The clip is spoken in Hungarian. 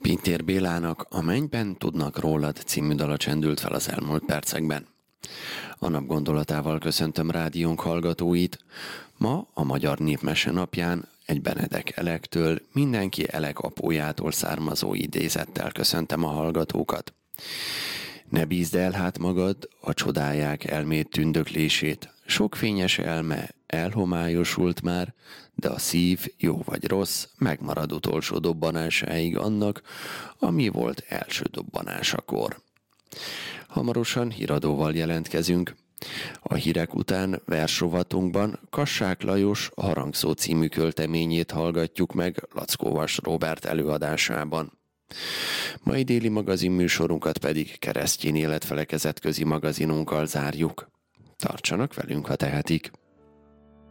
Pintér Bélának A mennyben tudnak rólad című dala csendült fel az elmúlt percekben. A nap gondolatával köszöntöm rádiónk hallgatóit. Ma a Magyar Népmese napján egy Benedek Elektől, mindenki Elek apójától származó idézettel köszöntem a hallgatókat. Ne bízd el hát magad a csodálják elmét tündöklését. Sok fényes elme elhomályosult már, de a szív, jó vagy rossz, megmarad utolsó dobbanásáig annak, ami volt első dobbanásakor. Hamarosan híradóval jelentkezünk. A hírek után versrovatunkban Kassák Lajos Harangszó című költeményét hallgatjuk meg Lackóvas Róbert előadásában. Mai déli magazin műsorunkat pedig Keresztény Életfelekezet közi magazinunkkal zárjuk. Tartsanak velünk, ha tehetik!